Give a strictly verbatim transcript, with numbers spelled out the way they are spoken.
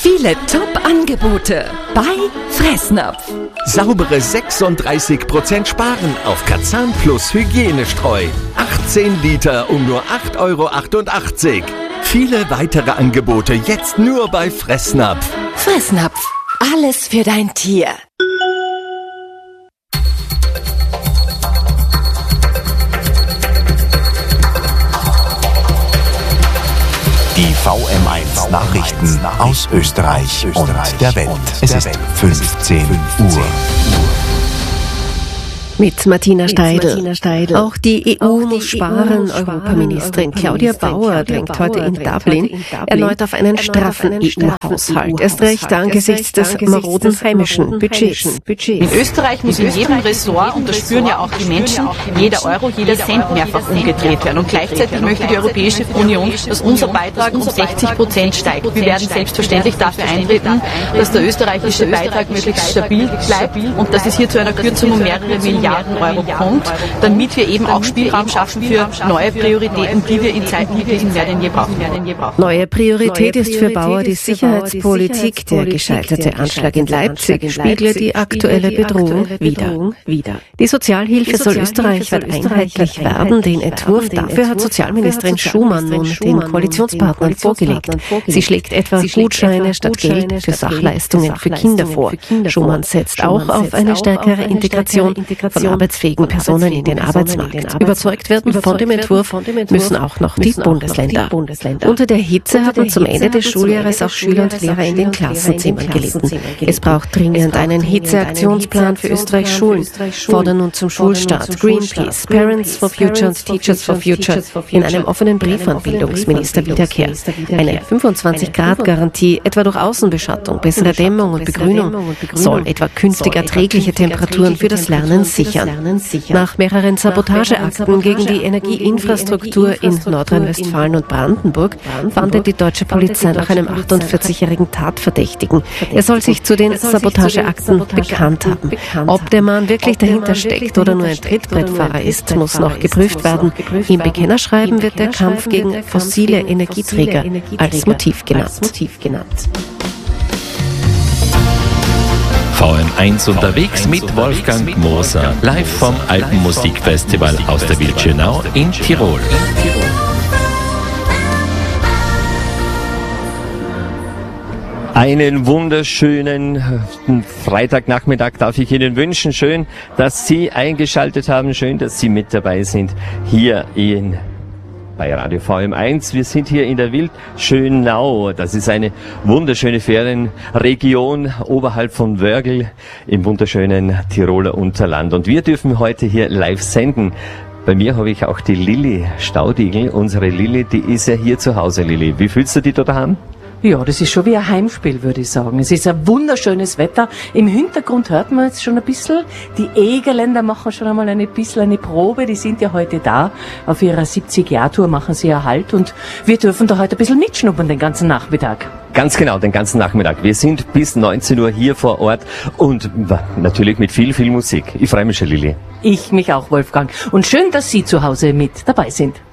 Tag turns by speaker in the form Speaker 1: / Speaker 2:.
Speaker 1: Viele Top-Angebote bei Fressnapf.
Speaker 2: Saubere sechsunddreißig Prozent sparen auf Kazan Plus Hygienestreu. achtzehn Liter um nur acht Euro achtundachtzig. Viele weitere Angebote jetzt nur bei Fressnapf.
Speaker 1: Fressnapf. Alles für dein Tier.
Speaker 3: Die V M eins Nachrichten aus Österreich und der Welt. Es ist fünfzehn Uhr.
Speaker 4: Mit Martina Steidl. Auch die E U muss sparen. Europaministerin Claudia Bauer drängt heute in Dublin erneut auf einen straffen E U-Haushalt. Erst recht angesichts des maroden heimischen Budgets.
Speaker 5: In Österreich muss in jedem Ressort, und das spüren ja auch die Menschen, jeder Euro, jeder Cent mehrfach umgedreht werden. Und gleichzeitig möchte die Europäische Union, dass unser Beitrag um sechzig Prozent steigt. Wir werden selbstverständlich dafür eintreten, dass der österreichische Beitrag möglichst stabil bleibt und dass es hier zu einer Kürzung um mehrere Milliarden Euro kommt, damit wir eben auch Spielraum schaffen für neue Prioritäten, die wir in Zeiten wie diesen mehr denn je brauchen.
Speaker 4: Neue Priorität ist für Bauer die Sicherheitspolitik. Der gescheiterte Anschlag in Leipzig spiegle die aktuelle Bedrohung wider. Die Sozialhilfe soll österreichweit einheitlich werden. Den Entwurf dafür hat Sozialministerin Schumann nun den Koalitionspartnern vorgelegt. Sie schlägt etwa Gutscheine statt Geld für Sachleistungen für Kinder vor. Schumann setzt auch auf eine stärkere Integration von arbeitsfähigen Personen in den Arbeitsmarkt. Überzeugt werden von dem Entwurf müssen auch noch die Bundesländer. Unter der Hitze haben zum Ende des Schuljahres auch Schüler und Lehrer in den Klassenzimmern gelitten. Es braucht dringend einen Hitzeaktionsplan für Österreichs Schulen. Fordern nun zum Schulstart Greenpeace, Parents for Future und Teachers for Future in einem offenen Brief an Bildungsminister Wiederkehr. Eine fünfundzwanzig Grad Garantie, etwa durch Außenbeschattung, bessere Dämmung und Begrünung, soll etwa künftig erträgliche Temperaturen für das Lernen sichern. Nach mehreren Sabotageakten gegen die Energieinfrastruktur in Nordrhein-Westfalen und Brandenburg fahndet die deutsche Polizei nach einem achtundvierzigjährigen Tatverdächtigen. Er soll sich zu den Sabotageakten bekannt haben. Ob der Mann wirklich dahinter steckt oder nur ein Trittbrettfahrer ist, muss noch geprüft werden. Im Bekennerschreiben wird der Kampf gegen fossile Energieträger als Motiv genannt.
Speaker 6: V M eins unterwegs mit Wolfgang Moser, live vom Alpenmusikfestival aus der Wildschönau in Tirol.
Speaker 7: Einen wunderschönen Freitagnachmittag darf ich Ihnen wünschen. Schön, dass Sie eingeschaltet haben. Schön, dass Sie mit dabei sind hier in bei Radio V M eins. Wir sind hier in der Wildschönau. Das ist eine wunderschöne Ferienregion oberhalb von Wörgl im wunderschönen Tiroler Unterland. Und wir dürfen heute hier live senden. Bei mir habe ich auch die Lilly Staudigl. Unsere Lilly, die ist ja hier zu Hause, Lilly. Wie fühlst du dich da daheim?
Speaker 8: Ja, das ist schon wie ein Heimspiel, würde ich sagen. Es ist ein wunderschönes Wetter. Im Hintergrund hört man jetzt schon ein bisschen. Die Egerländer machen schon einmal ein bisschen eine Probe. Die sind ja heute da. Auf ihrer siebzig-Jahr-Tour machen sie ja Halt. Und wir dürfen da heute ein bisschen mitschnuppern den ganzen Nachmittag.
Speaker 7: Ganz genau, den ganzen Nachmittag. Wir sind bis neunzehn Uhr hier vor Ort und natürlich mit viel, viel Musik. Ich freue mich schon, Lilly.
Speaker 8: Ich mich auch, Wolfgang. Und schön, dass Sie zu Hause mit dabei sind.